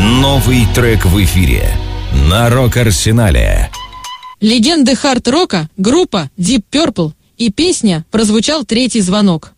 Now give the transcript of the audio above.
Новый трек в эфире на Рок-Арсенале. Легенды хард-рока, группа Deep Purple и песня «Прозвучал третий звонок».